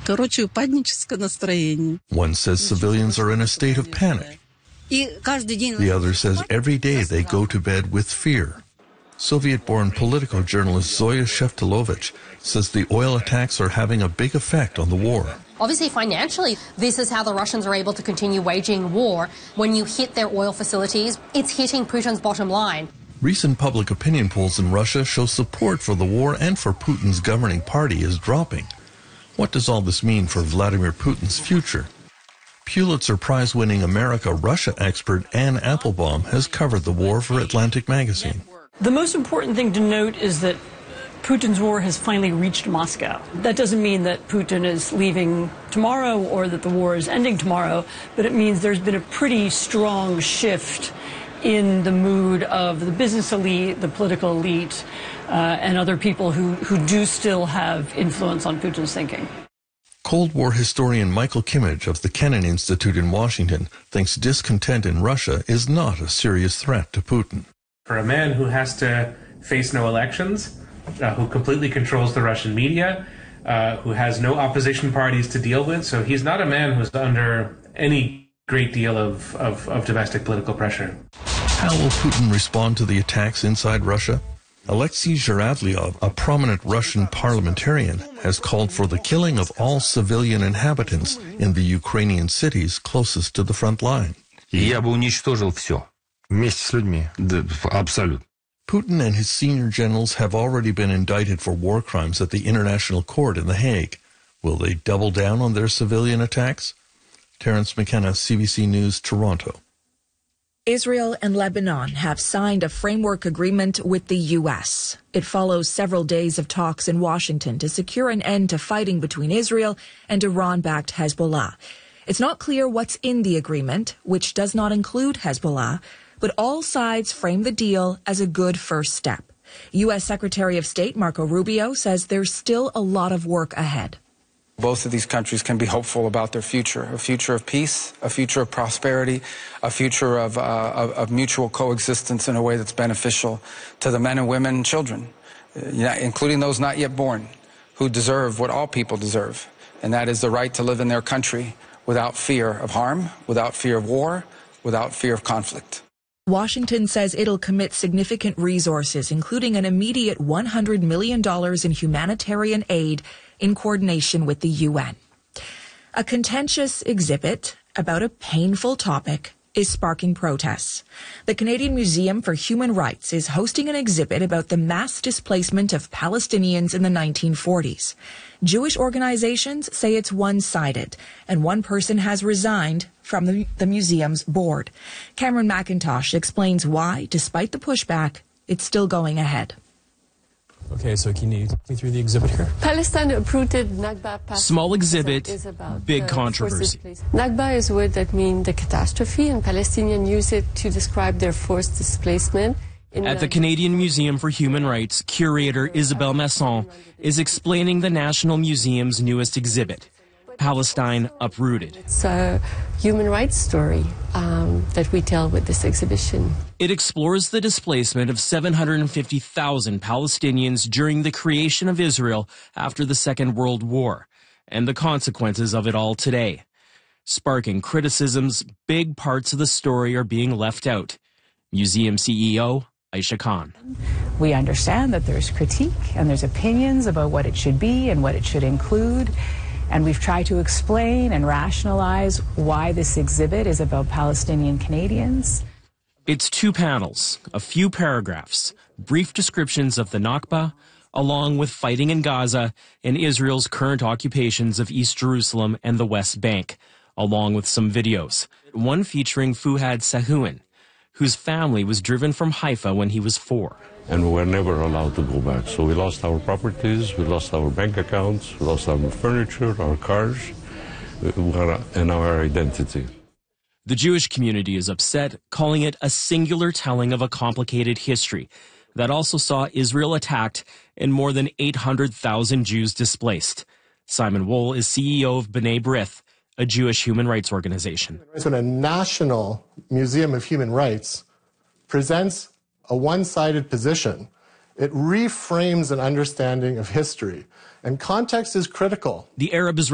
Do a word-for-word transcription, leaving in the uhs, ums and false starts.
Короче, упадническое настроение. One says civilians are in a state of panic. The other says every day they go to bed with fear. Soviet-born Politico journalist Zoya Sheftilovich says the oil attacks are having a big effect on the war. Obviously, financially, this is how the Russians are able to continue waging war. When you hit their oil facilities, it's hitting Putin's bottom line. Recent public opinion polls in Russia show support for the war and for Putin's governing party is dropping. What does all this mean for Vladimir Putin's future? Pulitzer Prize-winning America-Russia expert Anne Applebaum has covered the war for Atlantic Magazine. The most important thing to note is that Putin's war has finally reached Moscow. That doesn't mean that Putin is leaving tomorrow or that the war is ending tomorrow, but it means there's been a pretty strong shift in the mood of the business elite, the political elite, uh, and other people who, who do still have influence on Putin's thinking. Cold War historian Michael Kimmage of the Kennan Institute in Washington thinks discontent in Russia is not a serious threat to Putin. For a man who has to face no elections, uh, who completely controls the Russian media, uh, who has no opposition parties to deal with, so he's not a man who's under any great deal of, of, of domestic political pressure. How will Putin respond to the attacks inside Russia? Alexei Zhuravlyov, a prominent Russian parliamentarian, has called for the killing of all civilian inhabitants in the Ukrainian cities closest to the front line. Я бы уничтожил все. Вместе с людьми. Абсолютно. Putin and his senior generals have already been indicted for war crimes at the International Court in The Hague. Will they double down on their civilian attacks? Terence McKenna, C B C News, Toronto. Israel and Lebanon have signed a framework agreement with the U S. It follows several days of talks in Washington to secure an end to fighting between Israel and Iran-backed Hezbollah. It's not clear what's in the agreement, which does not include Hezbollah, but all sides frame the deal as a good first step. U S Secretary of State Marco Rubio says there's still a lot of work ahead. Both of these countries can be hopeful about their future, a future of peace, a future of prosperity, a future of, uh, of, of mutual coexistence in a way that's beneficial to the men and women and children, uh, including those not yet born, who deserve what all people deserve, and that is the right to live in their country without fear of harm, without fear of war, without fear of conflict. Washington says it'll commit significant resources, including an immediate one hundred million dollars in humanitarian aid in coordination with the U N. A contentious exhibit about a painful topic is sparking protests. The Canadian Museum for Human Rights is hosting an exhibit about the mass displacement of Palestinians in the nineteen forties. Jewish organizations say it's one-sided, and one person has resigned from the, the museum's board. Cameron McIntosh explains why, despite the pushback, it's still going ahead. Okay, so can you take me through the exhibit here? Palestine uprooted Nakba. Small exhibit, big controversy. Nakba is a word that means the catastrophe, and Palestinians use it to describe their forced displacement. At the Canadian Museum for Human Rights, curator Isabelle Masson is explaining the National Museum's newest exhibit, Palestine Uprooted. It's a human rights story um, that we tell with this exhibition. It explores the displacement of seven hundred fifty thousand Palestinians during the creation of Israel after the Second World War, and the consequences of it all today. Sparking criticisms, big parts of the story are being left out. Museum C E O Aisha Khan. We understand that there's critique and there's opinions about what it should be and what it should include. And we've tried to explain and rationalize why this exhibit is about Palestinian Canadians. It's two panels, a few paragraphs, brief descriptions of the Nakba, along with fighting in Gaza and Israel's current occupations of East Jerusalem and the West Bank, along with some videos. One featuring Fuad Sahoun, whose family was driven from Haifa when he was four. And we were never allowed to go back. So we lost our properties, we lost our bank accounts, we lost our furniture, our cars, and our identity. The Jewish community is upset, calling it a singular telling of a complicated history that also saw Israel attacked and more than eight hundred thousand Jews displaced. Simon Wohl is C E O of B'nai B'rith, a Jewish human rights organization. When a national museum of human rights presents a one-sided position, it reframes an understanding of history, and context is critical. The Arab Israeli